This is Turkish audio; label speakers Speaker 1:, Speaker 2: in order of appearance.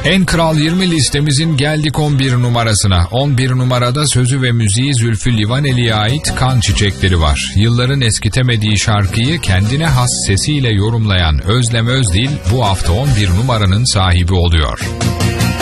Speaker 1: En Kral 20 listemizin geldik 11 numarasına. 11 numarada sözü ve müziği Zülfü Livaneli'ye ait Kan Çiçekleri var. Yılların eskitemediği şarkıyı kendine has sesiyle yorumlayan Özlem Özdil bu hafta 11 numaranın sahibi oluyor.